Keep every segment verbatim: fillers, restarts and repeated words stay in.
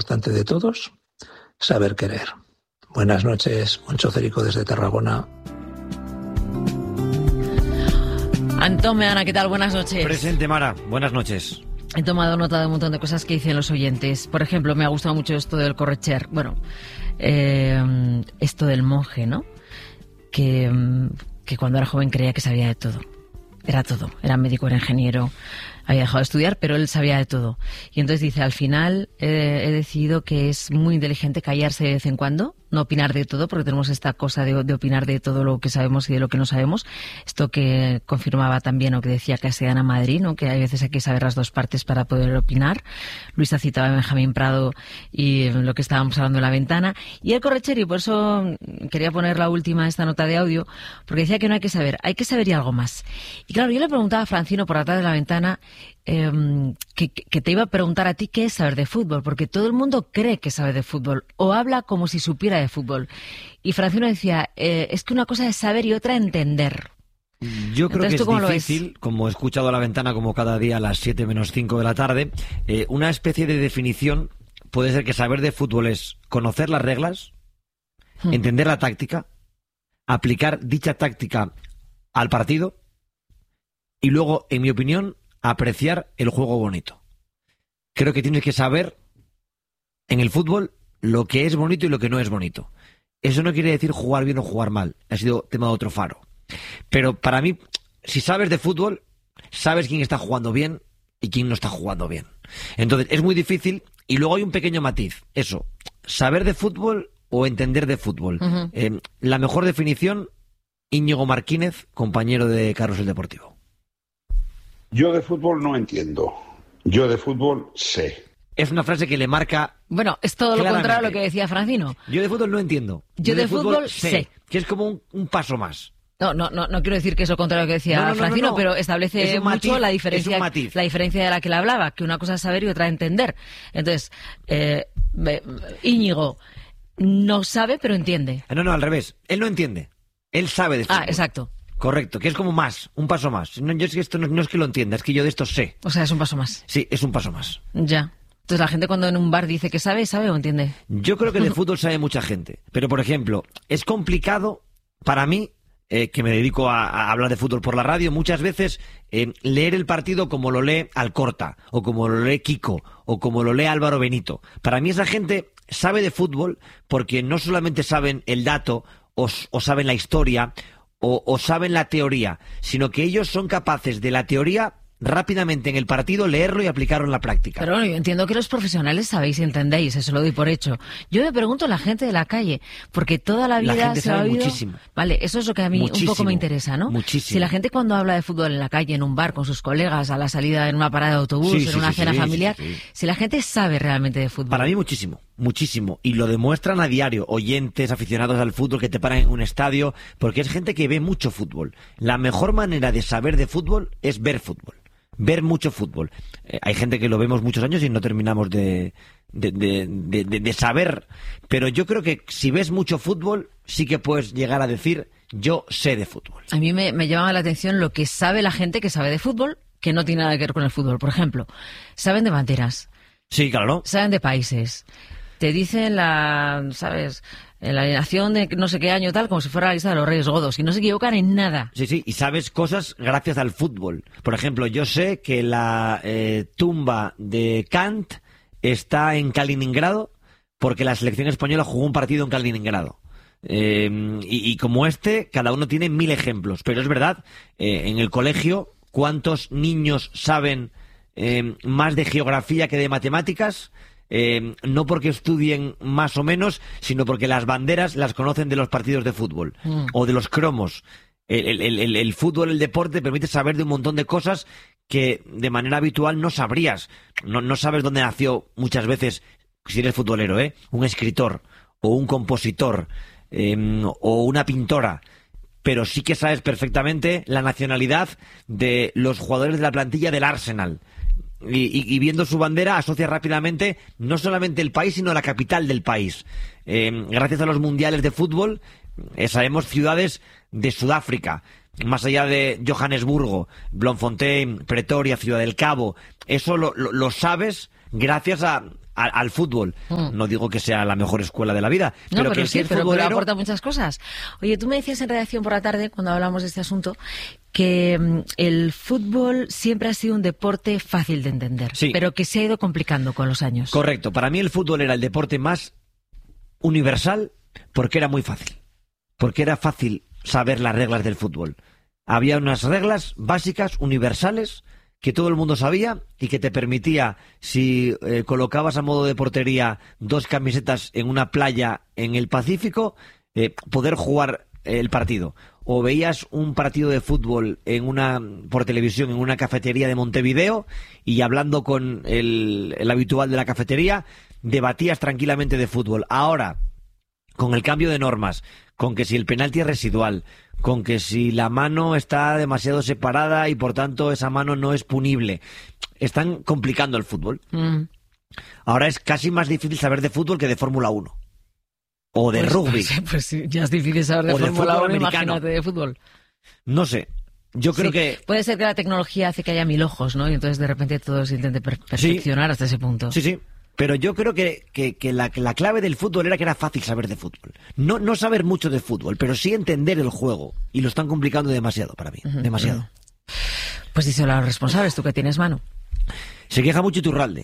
importante de todos, saber querer. Buenas noches, Moncho Cerico desde Tarragona. Antón Meana, ¿qué tal? Buenas noches. Presente, Mara. Buenas noches. He tomado nota de un montón de cosas que dicen los oyentes. Por ejemplo, me ha gustado mucho esto del correcher. Bueno, eh, esto del monje, ¿no? Que, que cuando era joven creía que sabía de todo. Era todo. Era médico, era ingeniero, había dejado de estudiar, pero él sabía de todo. Y entonces dice, al final eh, he decidido que es muy inteligente callarse de vez en cuando, no opinar de todo, porque tenemos esta cosa de, de opinar de todo lo que sabemos y de lo que no sabemos. Esto que confirmaba también o que decía Castellana Madrid, ¿no? Que hay veces hay que saber las dos partes para poder opinar. Luisa citaba a Benjamín Prado y lo que estábamos hablando en La Ventana. Y el Correcheri, por eso quería poner la última, esta nota de audio, porque decía que no hay que saber, hay que saber y algo más. Y claro, yo le preguntaba a Francino por atrás de La Ventana eh, que, que te iba a preguntar a ti qué es saber de fútbol, porque todo el mundo cree que sabe de fútbol o habla como si supiera de fútbol. Y Francino decía, eh, es que una cosa es saber y otra entender. Yo creo Entonces, que es difícil, como he escuchado a La Ventana como cada día a las siete menos cinco de la tarde, eh, una especie de definición puede ser que saber de fútbol es conocer las reglas, hmm. entender la táctica, aplicar dicha táctica al partido y luego, en mi opinión, apreciar el juego bonito. Creo que tienes que saber en el fútbol lo que es bonito y lo que no es bonito. Eso no quiere decir jugar bien o jugar mal. Ha sido tema de otro faro. Pero para mí, si sabes de fútbol, sabes quién está jugando bien y quién no está jugando bien. Entonces, es muy difícil. Y luego hay un pequeño matiz. Eso, saber de fútbol o entender de fútbol. Uh-huh. Eh, la mejor definición, Íñigo Martínez, compañero de Carlos el Deportivo. Yo de fútbol no entiendo. Yo de fútbol sé. Es una frase que le marca... Bueno, es todo lo contrario a lo que decía Francino. Yo de fútbol no entiendo. Yo, Yo de, de fútbol, fútbol sé, sé. Que es como un, un paso más. No, no, no, no quiero decir que es lo contrario a lo que decía no, no, Francino, no, no, no. pero establece mucho matiz, la diferencia, la diferencia de la que le hablaba, que una cosa es saber y otra entender. Entonces, eh, Íñigo no sabe, pero entiende. No, no, al revés. Él no entiende. Él sabe de fútbol. Ah, exacto. Correcto, que es como más, un paso más. No, yo es que esto no, no es que lo entienda, es que yo de esto sé. O sea, es un paso más. Sí, es un paso más. Ya. Entonces la gente cuando en un bar dice que sabe, ¿sabe o entiende? Yo creo que de fútbol sabe mucha gente. Pero, por ejemplo, es complicado para mí, eh, que me dedico a, a hablar de fútbol por la radio, muchas veces eh, leer el partido como lo lee Alcorta, o como lo lee Kiko, o como lo lee Álvaro Benito. Para mí esa gente sabe de fútbol porque no solamente saben el dato o, o saben la historia o, o saben la teoría, sino que ellos son capaces de la teoría rápidamente en el partido, leerlo y aplicarlo en la práctica. Pero bueno, yo entiendo que los profesionales sabéis y entendéis, eso lo doy por hecho. Yo me pregunto a la gente de la calle, porque toda la vida la gente se sabe ha oído... muchísimo. Vale, eso es lo que a mí muchísimo, un poco me interesa, ¿no? Muchísimo. Si la gente cuando habla de fútbol en la calle, en un bar, con sus colegas, a la salida en una parada de autobús, sí, en sí, una sí, cena sí, familiar, sí, sí. si la gente sabe realmente de fútbol... Para mí muchísimo, muchísimo. Y lo demuestran a diario, oyentes, aficionados al fútbol que te paran en un estadio, porque es gente que ve mucho fútbol. La mejor manera de saber de fútbol es ver fútbol. Ver mucho fútbol. Eh, hay gente que lo vemos muchos años y no terminamos de, de, de, de, de, de saber. Pero yo creo que si ves mucho fútbol, sí que puedes llegar a decir, yo sé de fútbol. A mí me, me llama la atención lo que sabe la gente que sabe de fútbol, que no tiene nada que ver con el fútbol. Por ejemplo, saben de banderas. Sí, claro. Saben de países. Te dicen la, ¿sabes?, en la alineación de no sé qué año tal, como si fuera la lista de los Reyes Godos, y no se equivocan en nada. Sí, sí, y sabes cosas gracias al fútbol. Por ejemplo, yo sé que la eh, tumba de Kant está en Kaliningrado porque la selección española jugó un partido en Kaliningrado. Eh, y, y como este, cada uno tiene mil ejemplos. Pero es verdad, eh, en el colegio, ¿cuántos niños saben eh, más de geografía que de matemáticas? Eh, no porque estudien más o menos, sino porque las banderas las conocen de los partidos de fútbol mm. o de los cromos. El, el, el, el fútbol, el deporte, permite saber de un montón de cosas que de manera habitual no sabrías. No, no sabes dónde nació muchas veces, si eres futbolero, ¿eh? un escritor o un compositor eh, o una pintora. Pero sí que sabes perfectamente la nacionalidad de los jugadores de la plantilla del Arsenal. Y, y, y viendo su bandera asocia rápidamente no solamente el país, sino la capital del país. Eh, gracias a los mundiales de fútbol eh, sabemos ciudades de Sudáfrica, más allá de Johannesburgo, Bloemfontein, Pretoria, Ciudad del Cabo. Eso lo, lo, lo sabes gracias a, a, al fútbol. Mm. No digo que sea la mejor escuela de la vida, no, pero, pero que sí, el pero, futbolero... pero aporta muchas cosas. Oye, tú me decías en redacción por la tarde, cuando hablamos de este asunto, que mm, el fútbol siempre ha sido un deporte fácil de entender, sí, pero que se ha ido complicando con los años. Correcto. Para mí el fútbol era el deporte más universal porque era muy fácil. Porque era fácil saber las reglas del fútbol. Había unas reglas básicas, universales, que todo el mundo sabía y que te permitía, si eh, colocabas a modo de portería dos camisetas en una playa en el Pacífico, eh, poder jugar el partido. O veías un partido de fútbol en una por televisión en una cafetería de Montevideo y hablando con el, el habitual de la cafetería, debatías tranquilamente de fútbol. Ahora, con el cambio de normas, con que si el penalti es residual, con que si la mano está demasiado separada y por tanto esa mano no es punible, están complicando el fútbol. Mm. Ahora es casi más difícil saber de fútbol que de Fórmula uno. O de pues, rugby. Pues, pues sí, ya es difícil saber de o Fórmula de uno, americano. Imagínate de fútbol. No sé. Yo creo sí, que... Puede ser que la tecnología hace que haya mil ojos, ¿no? Y entonces de repente todo se intente per perfeccionar sí. hasta ese punto. Sí, sí. Pero yo creo que, que, que, la, que la clave del fútbol era que era fácil saber de fútbol. No, no saber mucho de fútbol, pero sí entender el juego. Y lo están complicando demasiado para mí. Uh-huh, demasiado. Uh-huh. Pues díselo a los responsables, tú que tienes mano. Se queja mucho Iturralde.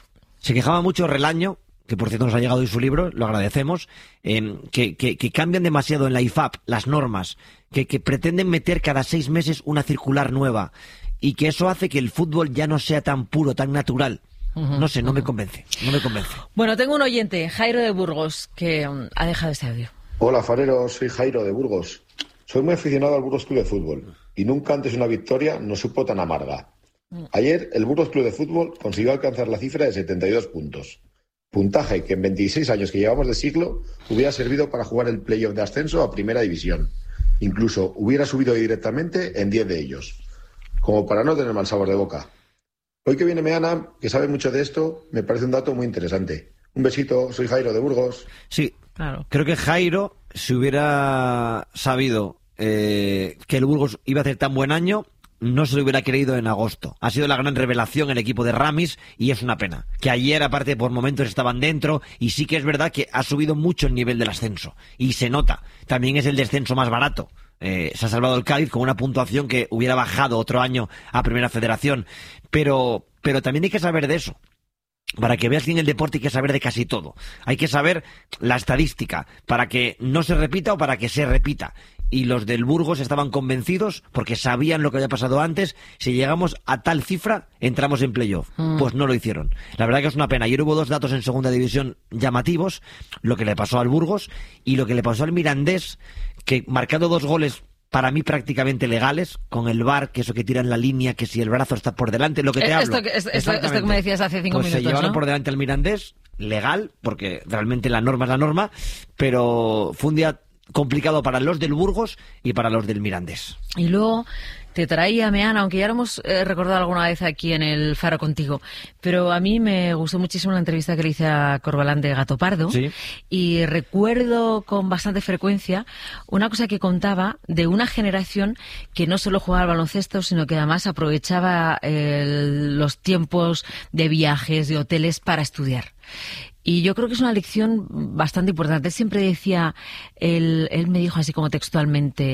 Se quejaba mucho Relaño, que por cierto nos ha llegado hoy su libro, lo agradecemos, eh, que, que, que cambian demasiado en la I F A P las normas, que, que pretenden meter cada seis meses una circular nueva y que eso hace que el fútbol ya no sea tan puro, tan natural. Uh-huh, no sé, no uh-huh. me convence, no me convence. Bueno, tengo un oyente, Jairo de Burgos, que um, ha dejado este audio. Hola, fareros, soy Jairo de Burgos. Soy muy aficionado al Burgos Club de Fútbol y nunca antes una victoria nos supo tan amarga. Ayer el Burgos Club de Fútbol consiguió alcanzar la cifra de setenta y dos puntos. Puntaje que en veintiséis años que llevamos de siglo hubiera servido para jugar el playoff de ascenso a Primera División. Incluso hubiera subido directamente en diez de ellos. Como para no tener mal sabor de boca. Hoy que viene Meana, que sabe mucho de esto, me parece un dato muy interesante. Un besito, soy Jairo de Burgos. Sí, claro. Creo que Jairo, si hubiera sabido eh, que el Burgos iba a hacer tan buen año, no se lo hubiera creído en agosto. Ha sido la gran revelación el equipo de Ramis y es una pena. Que ayer, aparte, por momentos estaban dentro y sí que es verdad que ha subido mucho el nivel del ascenso. Y se nota. También es el descenso más barato. Eh, se ha salvado el Cádiz con una puntuación que hubiera bajado otro año a Primera Federación. Pero, pero también hay que saber de eso. Para que veas que en el deporte hay que saber de casi todo. Hay que saber la estadística para que no se repita o para que se repita. Y los del Burgos estaban convencidos porque sabían lo que había pasado antes. Si llegamos a tal cifra, entramos en playoff. Mm. Pues no lo hicieron. La verdad que es una pena. Ayer hubo dos datos en segunda división llamativos. Lo que le pasó al Burgos y lo que le pasó al Mirandés, que marcando dos goles para mí prácticamente legales, con el V A R, que eso que tira en la línea, que si el brazo está por delante, lo que te esto, hablo. Esto, esto, esto que me decías hace cinco pues minutos, se llevaron ¿no? por delante al Mirandés, legal, porque realmente la norma es la norma, pero fue un día complicado para los del Burgos y para los del Mirandés. Y luego te traía Meana, aunque ya lo hemos eh, recordado alguna vez aquí en el Faro contigo, pero a mí me gustó muchísimo la entrevista que le hice a Corbalán de Gato Pardo. ¿Sí? Y recuerdo con bastante frecuencia una cosa que contaba de una generación que no solo jugaba al baloncesto, sino que además aprovechaba eh, los tiempos de viajes, de hoteles para estudiar. Y yo creo que es una lección bastante importante. Él siempre decía, él, él me dijo así como textualmente,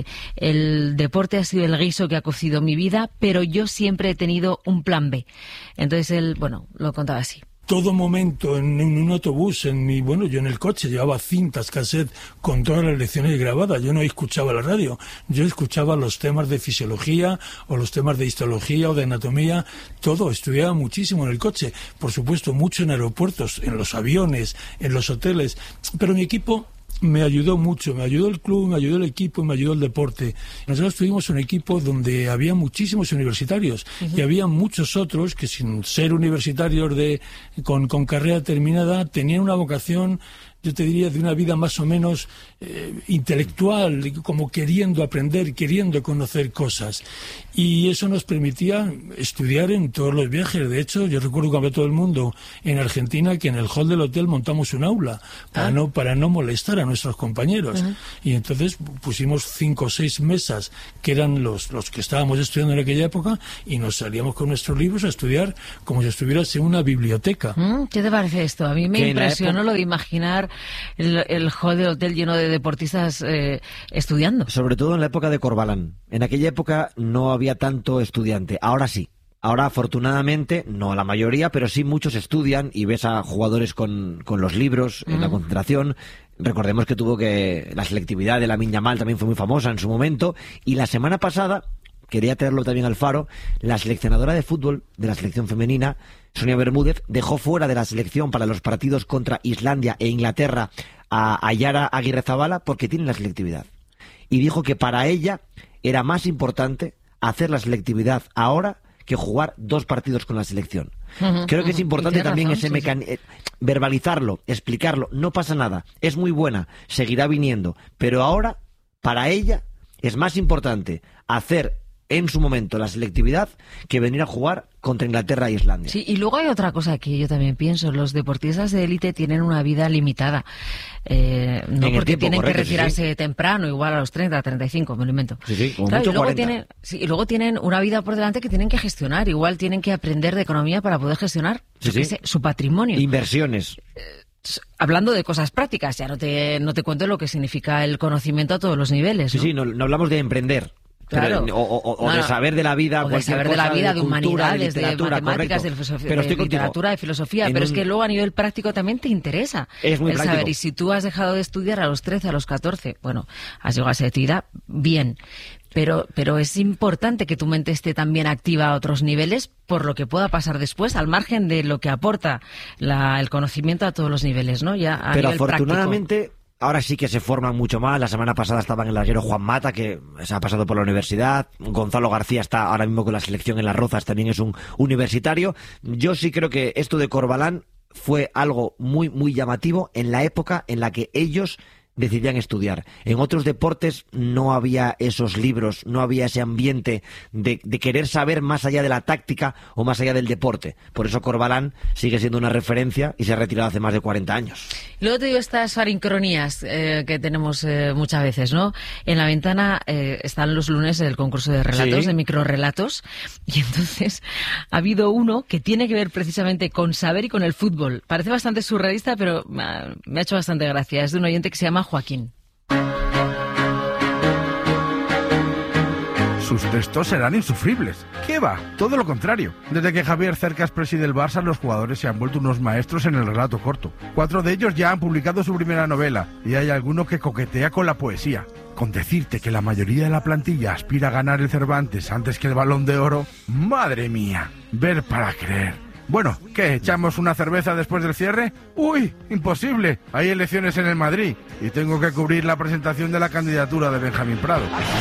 el deporte ha sido el guiso que ha cocido mi vida, pero yo siempre he tenido un plan B. Entonces él, bueno, lo contaba así. Todo momento en, en un autobús, en mi, bueno, yo en el coche llevaba cintas, cassette con todas las lecciones grabadas. Yo no escuchaba la radio, yo escuchaba los temas de fisiología o los temas de histología o de anatomía, todo, estudiaba muchísimo en el coche. Por supuesto, mucho en aeropuertos, en los aviones, en los hoteles, pero mi equipo me ayudó mucho, me ayudó el club, me ayudó el equipo y me ayudó el deporte. Nosotros tuvimos un equipo donde había muchísimos universitarios uh-huh. y había muchos otros que sin ser universitarios de con, con carrera terminada tenían una vocación yo te diría, de una vida más o menos eh, intelectual, como queriendo aprender, queriendo conocer cosas. Y eso nos permitía estudiar en todos los viajes. De hecho, yo recuerdo cuando todo el mundo en Argentina que en el hall del hotel montamos un aula para, ah. no, para no molestar a nuestros compañeros. Uh-huh. Y entonces pusimos cinco o seis mesas que eran los, los que estábamos estudiando en aquella época y nos salíamos con nuestros libros a estudiar como si estuvieras en una biblioteca. ¿Qué te parece esto? A mí me impresionó lo de imaginar el, el hall del hotel lleno de deportistas eh, estudiando. Sobre todo en la época de Corbalán. En aquella época no había tanto estudiante. Ahora sí. Ahora, afortunadamente, no la mayoría, pero sí muchos estudian y ves a jugadores con, con los libros en mm. la concentración. Recordemos que tuvo que... La selectividad de Lamine Yamal también fue muy famosa en su momento. Y la semana pasada, quería traerlo también al Faro, la seleccionadora de fútbol de la selección femenina, Sonia Bermúdez, dejó fuera de la selección para los partidos contra Islandia e Inglaterra a Ayara Aguirrezabala porque tiene la selectividad. Y dijo que para ella era más importante hacer la selectividad ahora que jugar dos partidos con la selección. Uh-huh, Creo que uh-huh. es importante también razón, ese sí, mecan... sí. verbalizarlo, explicarlo. No pasa nada, es muy buena, seguirá viniendo. Pero ahora, para ella, es más importante hacer en su momento la selectividad que venir a jugar contra Inglaterra e Islandia. Sí, y luego hay otra cosa que yo también pienso. Los deportistas de élite tienen una vida limitada. Eh, no porque tiempo, tienen correcto, que retirarse sí, sí. temprano, igual a los treinta, treinta y cinco, me lo invento. Sí, sí, como claro, mucho y luego cuarenta. tienen, sí, y luego tienen una vida por delante que tienen que gestionar. Igual tienen que aprender de economía para poder gestionar sí, sí. Sé, su patrimonio. Inversiones. Eh, Hablando de cosas prácticas, ya no te, no te cuento lo que significa el conocimiento a todos los niveles. Sí, ¿no? sí, no, no hablamos de emprender. Claro. Pero, o o, o no, de saber de la vida, o de saber de la vida, de, de cultura, humanidades, de, de matemáticas, correcto. de, filosofía, pero de literatura, de filosofía, pero un... es que luego a nivel práctico también te interesa es muy el práctico. saber. Y si tú has dejado de estudiar a los trece, a los catorce, bueno, has llegado a esa edad, bien. Pero, pero es importante que tu mente esté también activa a otros niveles por lo que pueda pasar después, al margen de lo que aporta la, el conocimiento a todos los niveles, ¿no? Ya a pero nivel afortunadamente... práctico. Ahora sí que se forman mucho más. La semana pasada estaba en el larguero Juan Mata, que se ha pasado por la universidad. Gonzalo García está ahora mismo con la selección en Las Rozas, también es un universitario. Yo sí creo que esto de Corbalán fue algo muy, muy llamativo en la época en la que ellos decidían estudiar. En otros deportes no había esos libros, no había ese ambiente de, de querer saber más allá de la táctica o más allá del deporte. Por eso Corbalán sigue siendo una referencia y se ha retirado hace más de cuarenta años. Luego te digo estas farincronías eh, que tenemos eh, muchas veces, ¿no? En la ventana eh, están los lunes el concurso de relatos, sí. de microrelatos, y entonces ha habido uno que tiene que ver precisamente con saber y con el fútbol. Parece bastante surrealista, pero me ha, me ha hecho bastante gracia. Es de un oyente que se llama Joaquín. Sus textos serán insufribles. ¿Qué va? Todo lo contrario. Desde que Javier Cercas preside el Barça, los jugadores se han vuelto unos maestros en el relato corto. Cuatro de ellos ya han publicado su primera novela y hay alguno que coquetea con la poesía. Con decirte que la mayoría de la plantilla aspira a ganar el Cervantes antes que el Balón de Oro, ¡madre mía! Ver para creer. Bueno, ¿qué? ¿Echamos una cerveza después del cierre? ¡Uy! ¡Imposible! Hay elecciones en el Madrid y tengo que cubrir la presentación de la candidatura de Benjamín Prado.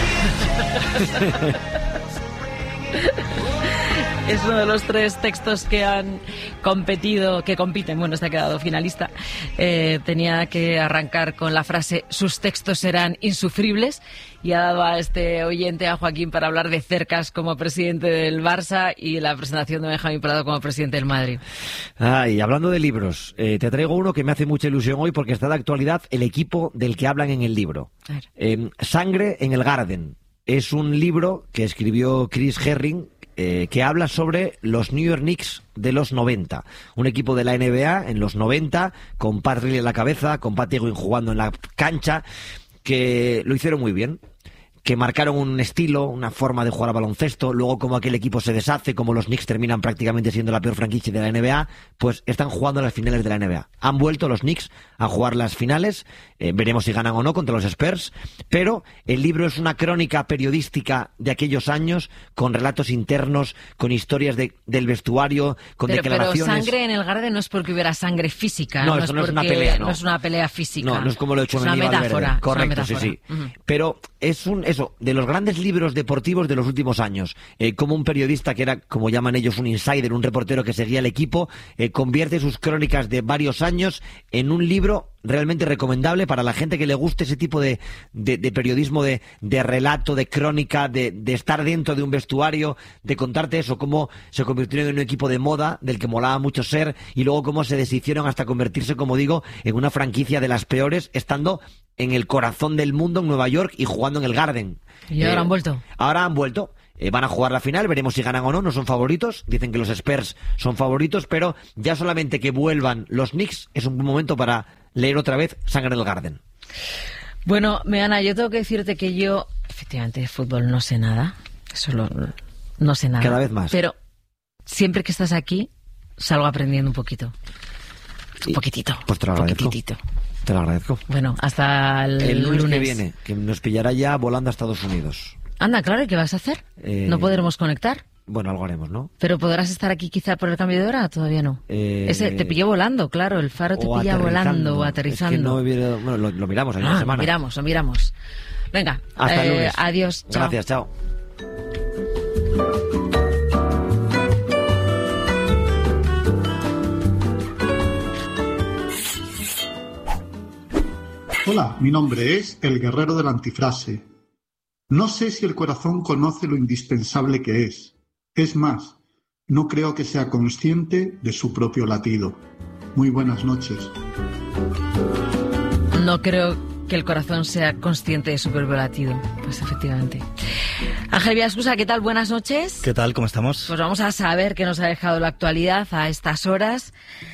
Es uno de los tres textos que han competido, que compiten, bueno, este ha quedado finalista. Eh, tenía que arrancar con la frase «sus textos serán insufribles» y ha dado a este oyente, a Joaquín, para hablar de Cercas como presidente del Barça y la presentación de Benjamín Prado como presidente del Madrid. Ay, hablando de libros, eh, te traigo uno que me hace mucha ilusión hoy porque está de actualidad el equipo del que hablan en el libro. Eh, Sangre en el Garden. Es un libro que escribió Chris Herring, Eh, que habla sobre los New York Knicks de los noventa. Un equipo de la N B A en los noventa, con Pat Riley en la cabeza, con Pat Ewing jugando en la cancha, que lo hicieron muy bien, que marcaron un estilo, una forma de jugar a baloncesto. Luego, como aquel equipo se deshace, como los Knicks terminan prácticamente siendo la peor franquicia de la N B A, pues están jugando las finales de la N B A. Han vuelto los Knicks a jugar las finales, eh, veremos si ganan o no contra los Spurs, pero el libro es una crónica periodística de aquellos años, con relatos internos, con historias de, del vestuario, con pero, declaraciones... Pero sangre en el Garden no es porque hubiera sangre física, no, no, eso es, no es una pelea, no. no es una pelea física. No, no es como lo he hecho es una metáfora. Correcto, es una metáfora. sí, sí. Uh-huh. Pero es un, eso, de los grandes libros deportivos de los últimos años. Eh, como un periodista que era, como llaman ellos, un insider, un reportero que seguía el equipo, eh, convierte sus crónicas de varios años en un libro realmente recomendable para la gente que le guste ese tipo de, de, de periodismo, de, de relato, de crónica, de, de estar dentro de un vestuario, de contarte eso, cómo se convirtieron en un equipo de moda, del que molaba mucho ser, y luego cómo se deshicieron hasta convertirse, como digo, en una franquicia de las peores, estando en el corazón del mundo, en Nueva York, y jugando en el Garden. ¿Y ahora eh, han vuelto? Ahora han vuelto. Eh, van a jugar la final, veremos si ganan o no, no son favoritos, dicen que los Spurs son favoritos, pero ya solamente que vuelvan los Knicks es un buen momento para leer otra vez Sangre en el Garden. Bueno, Meana, yo tengo que decirte que yo, efectivamente, de fútbol no sé nada, eso lo, no sé nada. Cada vez más. Pero siempre que estás aquí, salgo aprendiendo un poquito. Un poquitito. Pues te lo agradezco. Poquitito. Te lo agradezco. Bueno, hasta el, el lunes, lunes que viene, que nos pillará ya volando a Estados Unidos. Anda, claro, ¿y qué vas a hacer? Eh, ¿No podremos conectar? Bueno, algo haremos, ¿no? ¿Pero podrás estar aquí quizá por el cambio de hora? Todavía no. Eh, Ese te pilló volando, claro, el Faro te pilla volando o aterrizando. Es que no he, bueno, lo, lo miramos en ah, una semana. Lo miramos, lo miramos. Venga, hasta eh, el lunes. Adiós, chao. Gracias, chao. Hola, mi nombre es El Guerrero de la Antifrase. No sé si el corazón conoce lo indispensable que es. Es más, no creo que sea consciente de su propio latido. Muy buenas noches. No creo que el corazón sea consciente de su propio latido. Pues efectivamente. Ángel Villaescusa, ¿qué tal? Buenas noches. ¿Qué tal? ¿Cómo estamos? Pues vamos a saber qué nos ha dejado la actualidad a estas horas.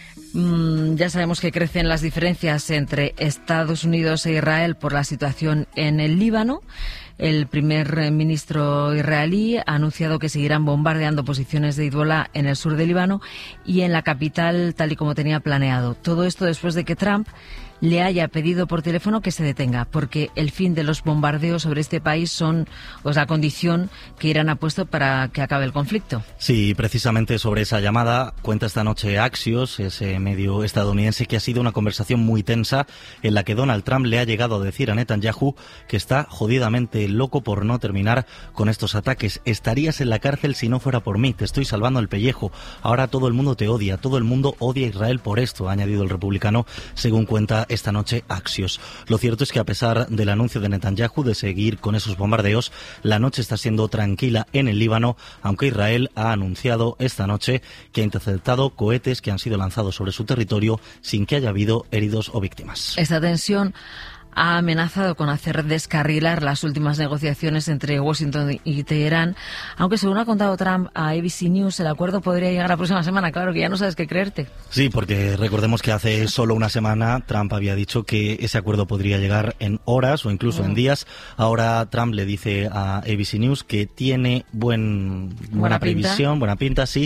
Mm, ya sabemos que crecen las diferencias entre Estados Unidos e Israel por la situación en el Líbano. El primer ministro israelí ha anunciado que seguirán bombardeando posiciones de Hezbollah en el sur del Líbano y en la capital, tal y como tenía planeado. Todo esto después de que Trump le haya pedido por teléfono que se detenga, porque el fin de los bombardeos sobre este país son pues, la condición que Irán ha puesto para que acabe el conflicto. Sí, precisamente sobre esa llamada cuenta esta noche Axios, ese medio estadounidense, que ha sido una conversación muy tensa en la que Donald Trump le ha llegado a decir a Netanyahu que está jodidamente loco por no terminar con estos ataques. Estarías en la cárcel si no fuera por mí, te estoy salvando el pellejo. Ahora todo el mundo te odia, todo el mundo odia a Israel por esto, ha añadido el republicano, según cuenta esta noche Axios. Lo cierto es que a pesar del anuncio de Netanyahu de seguir con esos bombardeos, la noche está siendo tranquila en el Líbano, aunque Israel ha anunciado esta noche que ha interceptado cohetes que han sido lanzados sobre su territorio sin que haya habido heridos o víctimas. Esta tensión ha amenazado con hacer descarrilar las últimas negociaciones entre Washington y Teherán, aunque según ha contado Trump a A B C News, el acuerdo podría llegar la próxima semana. Claro que ya no sabes qué creerte. Sí, porque recordemos que hace solo una semana Trump había dicho que ese acuerdo podría llegar en horas o incluso oh. en días. Ahora Trump le dice a A B C News que tiene buen, buena, buena previsión, pinta. buena pinta, sí,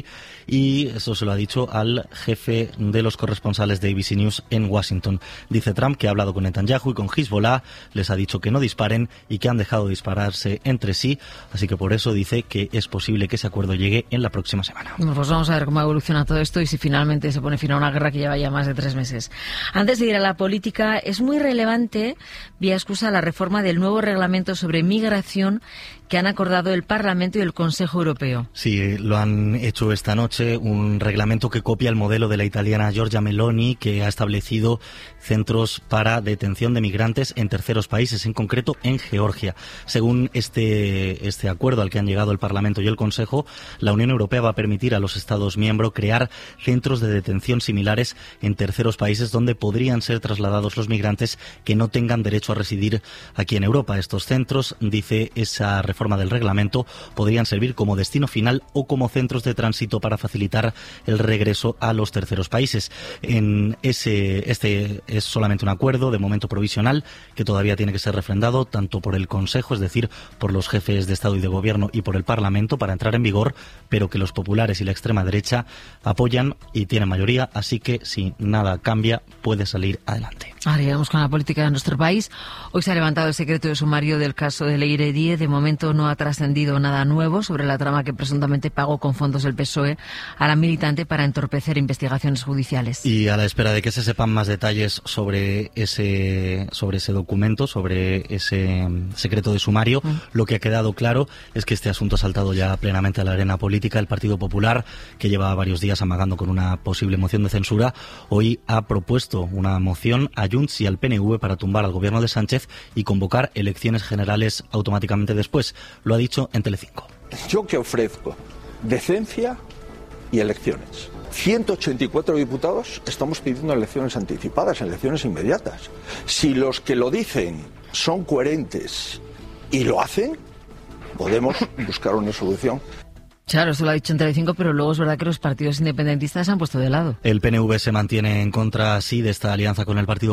y eso se lo ha dicho al jefe de los corresponsales de A B C News en Washington. Dice Trump que ha hablado con Netanyahu y con Hezbollah, les ha dicho que no disparen y que han dejado de dispararse entre sí, así que por eso dice que es posible que ese acuerdo llegue en la próxima semana. Pues vamos a ver cómo evoluciona todo esto y si finalmente se pone fin a una guerra que lleva ya más de tres meses. Antes de ir a la política, es muy relevante, vía excusa, la reforma del nuevo reglamento sobre migración que han acordado el Parlamento y el Consejo Europeo. Sí, lo han hecho esta noche, un reglamento que copia el modelo de la italiana Giorgia Meloni, que ha establecido centros para detención de migrantes en terceros países, en concreto en Georgia. Según este, este acuerdo al que han llegado el Parlamento y el Consejo, la Unión Europea va a permitir a los Estados miembros crear centros de detención similares en terceros países donde podrían ser trasladados los migrantes que no tengan derecho a residir aquí en Europa. Estos centros, dice esa reforma del reglamento, podrían servir como destino final o como centros de tránsito para facilitar el regreso a los terceros países. En ese, este es solamente un acuerdo, de momento provisional, que todavía tiene que ser refrendado tanto por el Consejo, es decir, por los jefes de Estado y de Gobierno y por el Parlamento para entrar en vigor, pero que los populares y la extrema derecha apoyan y tienen mayoría, así que si nada cambia puede salir adelante. Ahora llegamos con la política de nuestro país. Hoy se ha levantado el secreto de sumario del caso de Leire Die. De momento momento no ha trascendido nada nuevo sobre la trama que presuntamente pagó con fondos del P S O E a la militante para entorpecer investigaciones judiciales. Y a la espera de que se sepan más detalles sobre ese, sobre ese documento, sobre ese secreto de sumario, mm. lo que ha quedado claro es que este asunto ha saltado ya plenamente a la arena política. El Partido Popular, que lleva varios días amagando con una posible moción de censura, hoy ha propuesto una moción a Junts y al P N V para tumbar al gobierno de Sánchez y convocar elecciones generales automáticamente después. Lo ha dicho en Telecinco. Yo que ofrezco decencia y elecciones. ciento ochenta y cuatro diputados estamos pidiendo elecciones anticipadas, elecciones inmediatas. Si los que lo dicen son coherentes y lo hacen, podemos buscar una solución. Claro, eso lo ha dicho en Telecinco, pero luego es verdad que los partidos independentistas se han puesto de lado. El P N V se mantiene en contra, sí, de esta alianza con el Partido